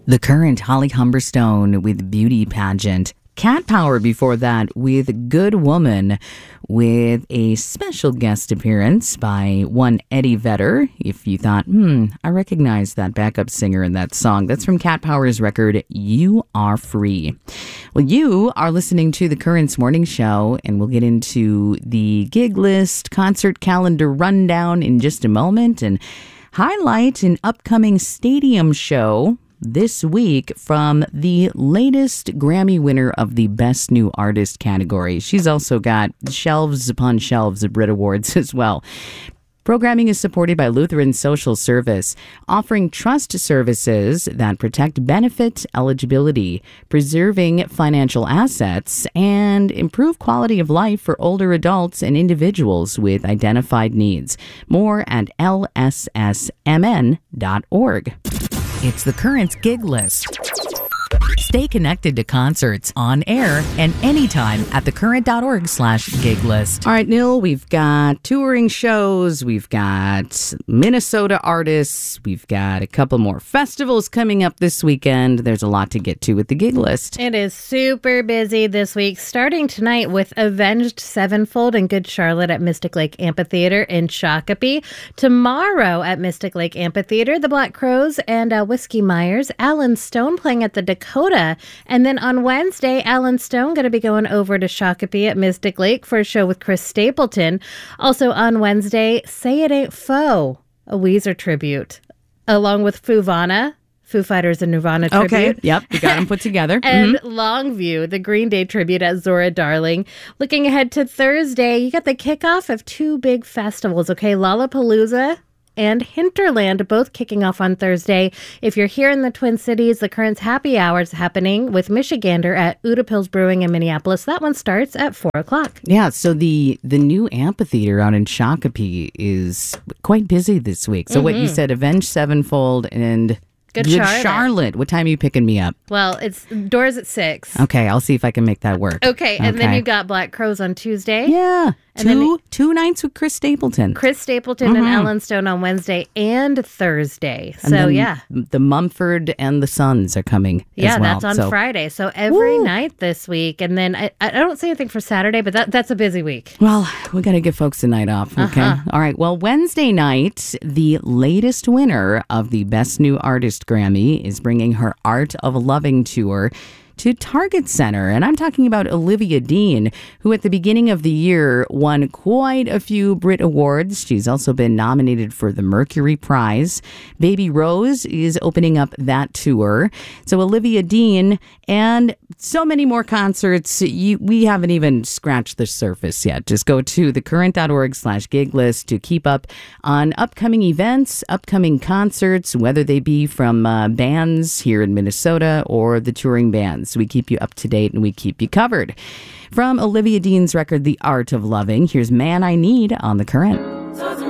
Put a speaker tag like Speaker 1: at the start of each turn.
Speaker 1: The Current, Holly Humberstone with Beauty Pageant. Cat Power before that with Good Woman, with a special guest appearance by one Eddie Vedder. If you thought, I recognize that backup singer in that song, that's from Cat Power's record, You Are Free. Well, you are listening to The Current's Morning Show, and we'll get into the gig list, concert calendar rundown in just a moment, and highlight an upcoming stadium show this week from the latest Grammy winner of the Best New Artist category. She's also got shelves upon shelves of Brit Awards as well. Programming is supported by Lutheran Social Service, offering trust services that protect benefit eligibility, preserving financial assets, and improve quality of life for older adults and individuals with identified needs. More at lssmn.org. It's The Current's gig list. Stay connected to concerts on air and anytime at thecurrent.org/gig list. All right, Neil, we've got touring shows, we've got Minnesota artists, we've got a couple more festivals coming up this weekend. There's a lot to get to with the gig list.
Speaker 2: It is super busy this week, starting tonight with Avenged Sevenfold and Good Charlotte at Mystic Lake Amphitheater in Shakopee. Tomorrow at Mystic Lake Amphitheater, the Black Crowes and Whiskey Myers, Alan Stone playing at the Dakota. And then on Wednesday, Alan Stone going to be going over to Shakopee at Mystic Lake for a show with Chris Stapleton. Also on Wednesday, Say It Ain't Faux, a Weezer tribute, along with Fuvana, Foo Fighters and Nirvana tribute.
Speaker 1: Okay, yep, you got them put together.
Speaker 2: And Longview, the Green Day tribute at Zora Darling. Looking ahead to Thursday, you got the kickoff of two big festivals, okay? Lollapalooza and Hinterland, both kicking off on Thursday. If you're here in the Twin Cities, the Current's Happy Hour is happening with Michigander at Udapils Brewing in Minneapolis. That one starts at 4 o'clock.
Speaker 1: Yeah, so the new amphitheater out in Shakopee is quite busy this week. So what you said, Avenged Sevenfold and
Speaker 2: Good Charlotte.
Speaker 1: What time are you picking me up?
Speaker 2: Well, it's doors at 6.
Speaker 1: Okay, I'll see if I can make that work.
Speaker 2: Okay, and then you got Black Crowes on Tuesday.
Speaker 1: Yeah,
Speaker 2: And
Speaker 1: two nights with Chris Stapleton.
Speaker 2: Chris Stapleton and Alan Stone on Wednesday and Thursday.
Speaker 1: And
Speaker 2: So,
Speaker 1: the Mumford and the Sons are coming as well.
Speaker 2: That's on Friday. So every night this week. And then I don't say anything for Saturday, but that's a busy week.
Speaker 1: Well, we got to give folks a night off, okay? All right, well, Wednesday night, the latest winner of the Best New Artist Grammy is bringing her Art of Loving tour to Target Center. And I'm talking about Olivia Dean, who at the beginning of the year won quite a few Brit Awards. She's also been nominated for the Mercury Prize. Baby Rose is opening up that tour. So Olivia Dean and so many more concerts. We haven't even scratched the surface yet. Just go to thecurrent.org/gig list to keep up on upcoming events, upcoming concerts, whether they be from bands here in Minnesota or the touring bands. We keep you up to date and we keep you covered. From Olivia Dean's record, The Art of Loving, here's Man I Need on The Current.